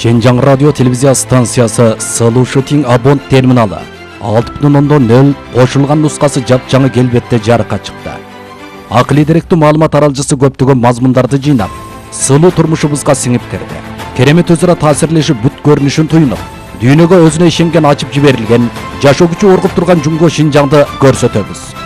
Şenjan Radyo Televizya Stansiyası Solution Abon terminali 6.0 qo'shilgan nusxasi jap-жаңы kelbetde жарыққа chiqdi. Aqliy direktli ma'lumot taralgısı көптөгөн mazmunlardı жыйнап, сылуу turmuşubuzga singib kirdi. Keremet özüra ta'sirleşip бүт көрүнүшүн туйунуp, дүйнөгө өзүнө ишенген ачып жиберилген, жашоо күчү оргуп турган Жумго Шинжаңды көрсөтөбүз.